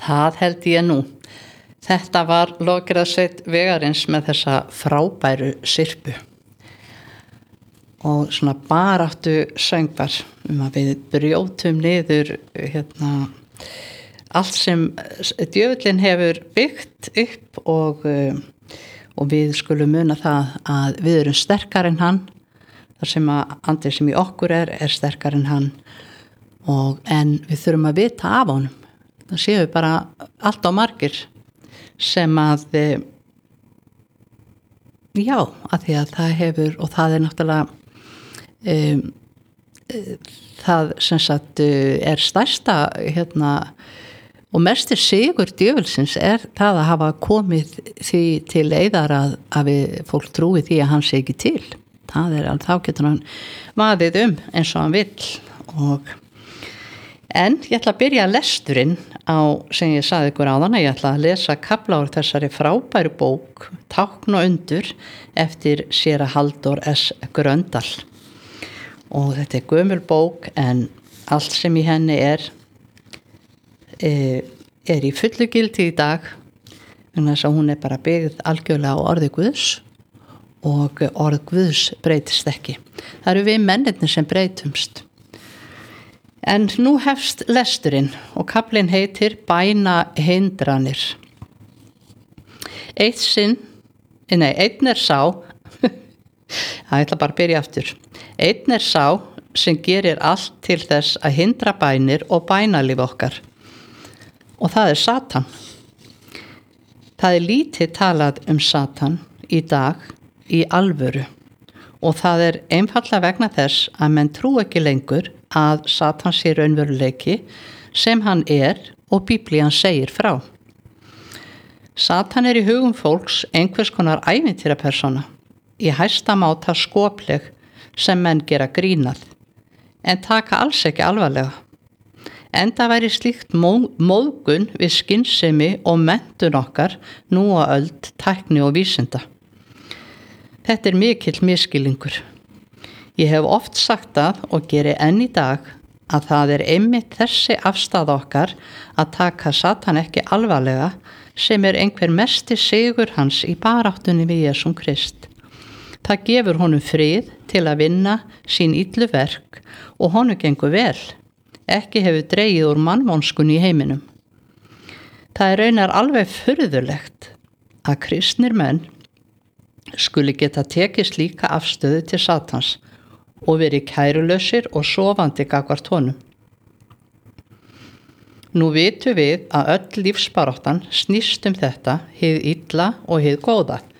Það held ég nú. Þetta var Lofgerðarsveit Vegarins með þessa frábæru syrpu og svona baráttu söngvar að við brjótum niður allt sem djöfullinn hefur byggt upp og við skulum muna það að við erum sterkar en hann, þar sem að andið sem í okkur er sterkar en hann en við þurfum að vita af honum. Það séu við bara allt á margir sem að að því að það hefur og það náttúrulega það sem sagt stærsta og mestir sigur djöfulsins það að hafa komið því til leiðar að fólk trúi því að hann sé ekki til. Það þá getur hann vaðið eins og hann vill en ég ætla að byrja lesturinn sem ég sagði ykkur áðan að ég ætla að lesa kafla úr þessari frábæru bók Tákn og undur eftir séra Halldór S. Gröndal og þetta gömul bók en allt sem í henni er í fullu gildi í dag vegna þess að hún bara byggð algjörlega á orði Guðs og orð Guðs breytist ekki. Það eru við mennirnir sem breytumst. En nú hefst lesturinn og kaflinn heitir Bænahindranir. Einn sá ég ætla bara að byrja aftur. Einn sá sem gerir allt til þess að hindra bænir og bænalíf okkar og það Satan. Það lítið talað Satan í dag í alvöru og það einfaldlega vegna þess að menn trú ekki lengur að Satan sé raunveruleiki sem hann og Biblían segir frá. Satan í hugum fólks einhvers konar ævintýrapersóna, í hæsta máta skopleg sem menn gera grínað, en taka alls ekki alvarlega. Enda væri slíkt móðgun við skynsemi og menntun okkar nú á öld, tækni og vísinda. Þetta mikill misskilningur. Ég hef oft sagt það og geri enn í dag að það einmitt þessi afstaða okkar að taka Satan ekki alvarlega sem einhver mesti sigur hans í baráttunni við Jesúm Krist. Það gefur honum frið til að vinna sín illu verk og honum gengur vel. Ekki hefur dregið úr mannvonskunni í heiminum. Það raunar alveg furðulegt að kristnir menn skuli geta tekið slíka afstöðu til Satans og verið kærulausir og sofandi gagnvart honum. Nú vitum við að öll lífsbaráttan snýst þetta, hið illa og hið góða.